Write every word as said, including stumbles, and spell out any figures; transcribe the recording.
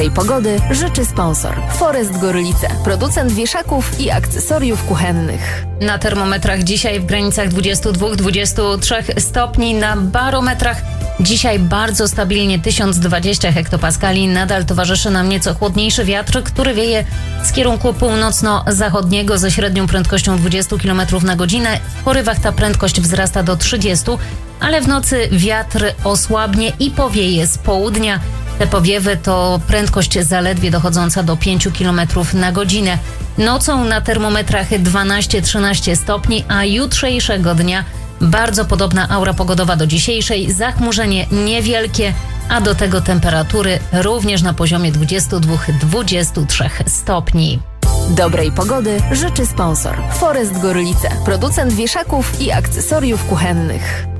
Tej pogody życzy sponsor Forest Gorlice, producent wieszaków i akcesoriów kuchennych. Na termometrach dzisiaj w granicach dwadzieścia dwa do dwudziestu trzech stopni, na barometrach dzisiaj bardzo stabilnie tysiąc dwadzieścia hektopaskali. Nadal towarzyszy nam nieco chłodniejszy wiatr, który wieje z kierunku północno-zachodniego ze średnią prędkością dwadzieścia kilometrów na godzinę. W porywach ta prędkość wzrasta do trzydziestu, ale w nocy wiatr osłabnie i powieje z południa. Te powiewy to prędkość zaledwie dochodząca do pięciu kilometrów na godzinę. Nocą na termometrach dwanaście do trzynastu stopni, a jutrzejszego dnia bardzo podobna aura pogodowa do dzisiejszej, zachmurzenie niewielkie, a do tego temperatury również na poziomie dwudziestu dwóch do dwudziestu trzech stopni. Dobrej pogody życzy sponsor Forest Gorlice, producent wieszaków i akcesoriów kuchennych.